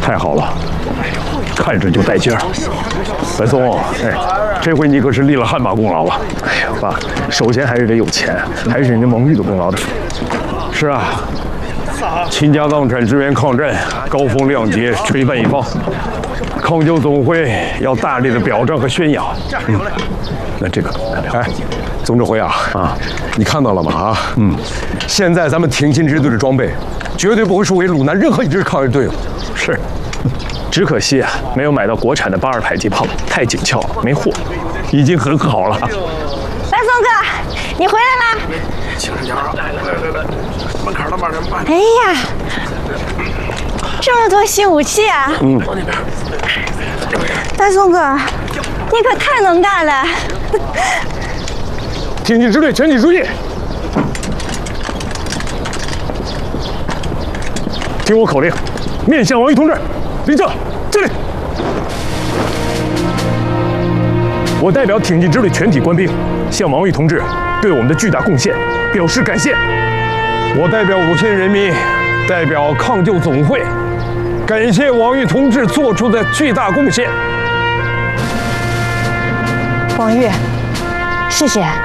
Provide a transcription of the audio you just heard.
太好了，看着就带劲儿。白松，哎，这回你可是立了汗马功劳了。哎呀，爸，首先还是得有钱，还是人家蒙玉的功劳的。是啊，秦家荡产支援抗战，高风亮节，垂范一方。抗救总会要大力的表彰和宣扬。那这个，哎，总指挥啊，你看到了吗？啊，现在咱们挺进支队的装备，绝对不会输给鲁南任何一支抗日队伍。是，只可惜啊，没有买到国产的82迫击炮，太紧俏了，没货，已经很好了。 白松哥，你回来啦！ 轻着点啊！来，门槛了，慢点，慢点。哎呀，这么多新武器啊！ 往那边。 白松哥，你可太能干了！ 挺进支队全体注意，听我口令，面向王玉同志，立正，敬礼。我代表挺进支队全体官兵，向王玉同志对我们的巨大贡献表示感谢。我代表5000人民，代表抗救总会，感谢王玉同志做出的巨大贡献。 王玉，谢谢。